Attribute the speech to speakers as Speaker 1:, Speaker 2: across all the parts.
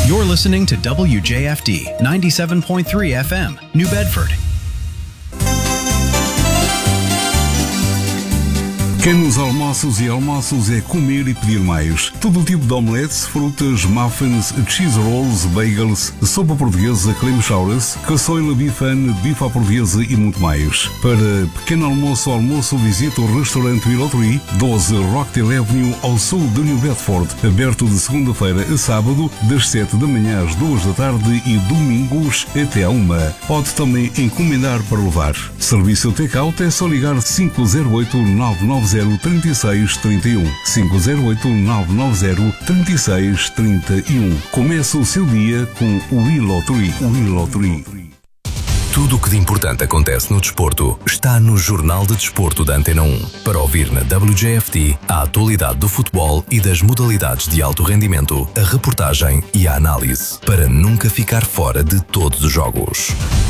Speaker 1: You're listening to WJFD 97.3 FM, New Bedford.
Speaker 2: Pequenos almoços e almoços é comer e pedir mais. Todo o tipo de omeletes, frutas, muffins, cheese rolls, bagels, sopa portuguesa, creme chowers, caçoila bifana, bife à portuguesa e muito mais. Para pequeno almoço, visita o restaurante Willow 12 Rockdale Avenue, ao sul de New Bedford. Aberto de segunda-feira a sábado, das 7 da manhã às 2 da tarde e domingos até à 1. Pode também encomendar para levar. Serviço take-out é só ligar 508-990-3631. 508-990-3631. Começa o seu dia com o Willow 3.
Speaker 3: Tudo o que de importante acontece no desporto está no Jornal de Desporto da Antena 1. Para ouvir na WJFD a atualidade do futebol e das modalidades de alto rendimento, a reportagem e a análise, para nunca ficar fora de todos os jogos.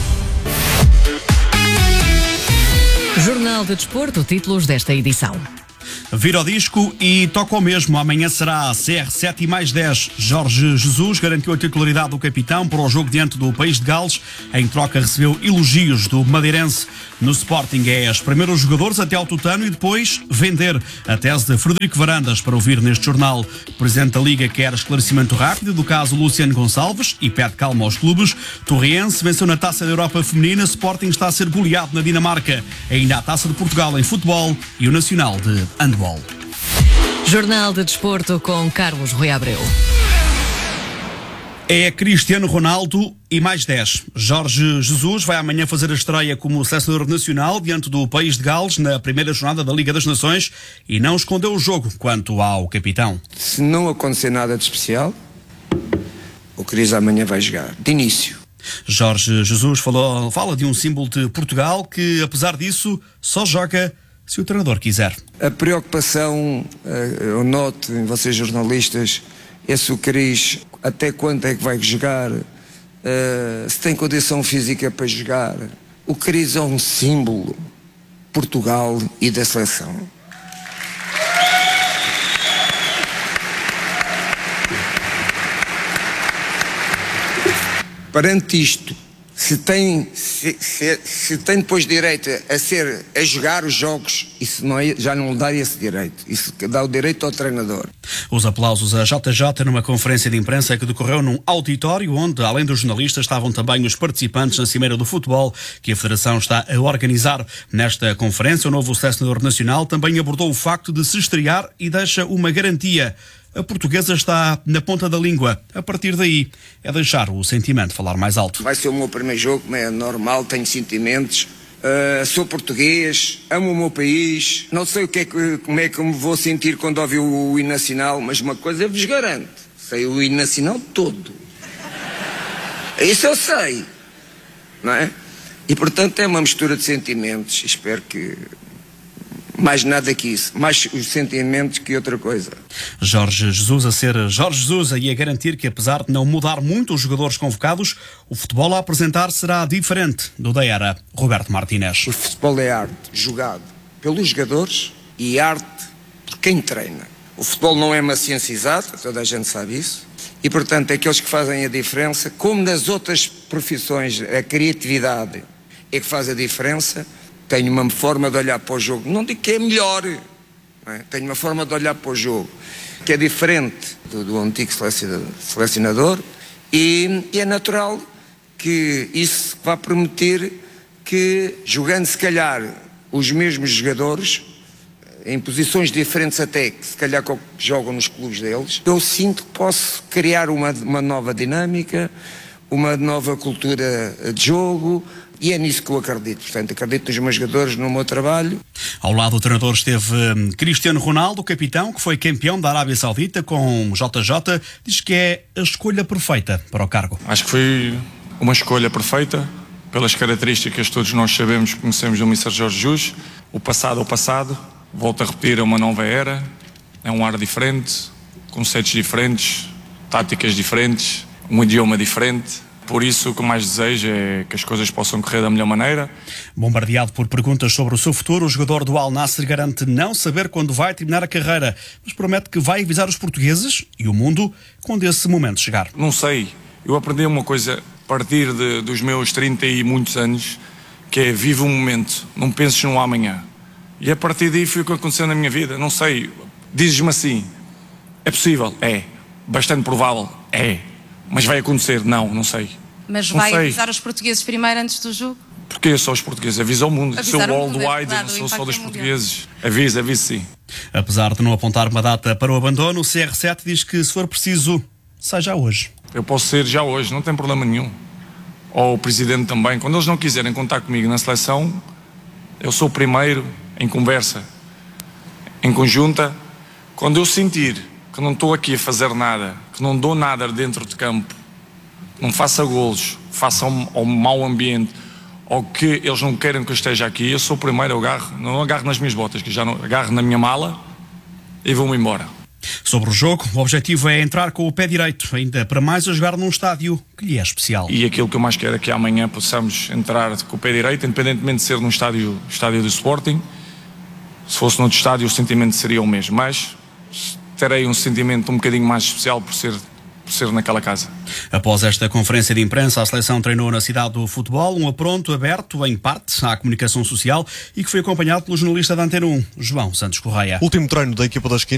Speaker 4: Jornal de Desporto, títulos desta edição.
Speaker 5: Vira o disco e toca o mesmo. Amanhã será a CR7 e mais 10. Jorge Jesus garantiu a titularidade do capitão para o jogo diante do País de Gales. Em troca recebeu elogios do madeirense. No Sporting é espremer os jogadores até ao tutano e depois vender. A tese de Frederico Varandas para ouvir neste jornal. O Presidente da Liga quer esclarecimento rápido do caso Luciano Gonçalves e pede calma aos clubes. Torriense venceu na Taça da Europa Feminina. Sporting está a ser goleado na Dinamarca. Ainda a Taça de Portugal em futebol e o Nacional de handball.
Speaker 4: Jornal de Desporto com Carlos Rui Abreu.
Speaker 5: É Cristiano Ronaldo e mais 10. Jorge Jesus vai amanhã fazer a estreia como selecionador nacional diante do País de Gales na primeira jornada da Liga das Nações e não escondeu o jogo quanto ao capitão.
Speaker 6: Se não acontecer nada de especial, o Cris amanhã vai jogar, de início.
Speaker 5: Jorge Jesus fala de um símbolo de Portugal que, apesar disso, só joga se o treinador quiser.
Speaker 6: A preocupação, eu noto em vocês jornalistas, é se o Cris até quando é que vai jogar, se tem condição física para jogar. O Cris é um símbolo Portugal e da seleção. Perante isto, se tem depois direito a jogar os jogos, isso não é, já não lhe dá esse direito. Isso dá o direito ao treinador.
Speaker 5: Os aplausos a JJ numa conferência de imprensa que decorreu num auditório onde, além dos jornalistas, estavam também os participantes na Cimeira do Futebol que a Federação está a organizar. Nesta conferência, o novo selecionador nacional também abordou o facto de se estrear e deixa uma garantia. A portuguesa está na ponta da língua. A partir daí, é deixar o sentimento falar mais alto.
Speaker 6: Vai ser o meu primeiro jogo, como é normal, tenho sentimentos. Sou português, amo o meu país. Não sei como é que eu me vou sentir quando ouvir o hino nacional, mas uma coisa eu vos garanto. Sei o hino nacional todo. Isso eu sei. Não é? E, portanto, é uma mistura de sentimentos. Espero que... mais nada que isso, mais os sentimentos que outra coisa.
Speaker 5: Jorge Jesus a ser Jorge Jesus e a garantir que, apesar de não mudar muito os jogadores convocados, o futebol a apresentar será diferente do da era Roberto Martínez.
Speaker 6: O futebol é arte jogado pelos jogadores e arte por quem treina. O futebol não é uma ciência exata, toda a gente sabe isso, e portanto aqueles que fazem a diferença, como nas outras profissões, a criatividade é que faz a diferença. Tenho uma forma de olhar para o jogo, não digo que é melhor, não é? Tenho uma forma de olhar para o jogo que é diferente do antigo selecionador e é natural que isso vá permitir que, jogando se calhar os mesmos jogadores, em posições diferentes até, que se calhar que jogam nos clubes deles, eu sinto que posso criar uma nova dinâmica, uma nova cultura de jogo. E é nisso que eu acredito. Portanto, acredito nos meus jogadores, no meu trabalho.
Speaker 5: Ao lado do treinador esteve Cristiano Ronaldo, o capitão, que foi campeão da Arábia Saudita com JJ. Diz que é a escolha perfeita para o cargo.
Speaker 7: Acho que foi uma escolha perfeita, pelas características que todos nós sabemos, conhecemos do Mr. Jorge Jesus. O passado é o passado. Volto a repetir, é uma nova era. É um ar diferente, conceitos diferentes, táticas diferentes, um idioma diferente. Por isso, o que mais desejo é que as coisas possam correr da melhor maneira.
Speaker 5: Bombardeado por perguntas sobre o seu futuro, o jogador do Al Nassr garante não saber quando vai terminar a carreira, mas promete que vai avisar os portugueses e o mundo quando esse momento chegar.
Speaker 7: Não sei, eu aprendi uma coisa a partir dos meus 30 e muitos anos, que é vive o momento, não penses no amanhã. E a partir daí foi o que aconteceu na minha vida. Não sei, dizes-me assim, é possível? É. Bastante provável? É. Mas vai acontecer? Não sei.
Speaker 8: Mas
Speaker 7: não
Speaker 8: vai
Speaker 7: sei.
Speaker 8: avisar os portugueses primeiro antes do jogo?
Speaker 7: Porque só os portugueses, avisa ao mundo. Sou
Speaker 8: Avisar o mundo,
Speaker 7: worldwide, não sou só dos portugueses. Avisa sim.
Speaker 5: Apesar de não apontar uma data para o abandono, o CR7 diz que, se for preciso, seja hoje.
Speaker 7: Eu posso ser já hoje, não tem problema nenhum. Ou o presidente também. Quando eles não quiserem contar comigo na seleção, eu sou o primeiro em conversa, em conjunta. Quando eu sentir que não estou aqui a fazer nada, que não dou nada dentro de campo, não faça golos, faça um mau ambiente, ou que eles não queiram que eu esteja aqui, eu sou o primeiro, eu agarro, não agarro nas minhas botas, que já não agarro na minha mala e vou-me embora.
Speaker 5: Sobre o jogo, o objetivo é entrar com o pé direito, ainda para mais a jogar num estádio que lhe é especial.
Speaker 7: E aquilo que eu mais quero é que amanhã possamos entrar com o pé direito, independentemente de ser num estádio do Sporting. Se fosse noutro estádio, o sentimento seria o mesmo, mas terei um sentimento um bocadinho mais especial por ser naquela casa.
Speaker 5: Após esta conferência de imprensa, a seleção treinou na cidade do futebol, um apronto aberto, em parte, à comunicação social e que foi acompanhado pelo jornalista da Antena 1, João Santos Correia.
Speaker 9: Último treino da equipa da esquina.